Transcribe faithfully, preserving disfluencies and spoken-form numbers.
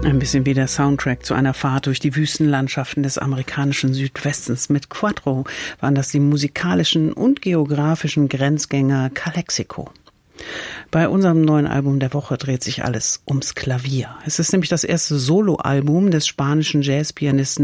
Ein bisschen wie der Soundtrack zu einer Fahrt durch die Wüstenlandschaften des amerikanischen Südwestens. Mit Quattro waren das die musikalischen und geografischen Grenzgänger Calexico. Bei unserem neuen Album der Woche dreht sich alles ums Klavier. Es ist nämlich das erste Soloalbum des spanischen Jazzpianisten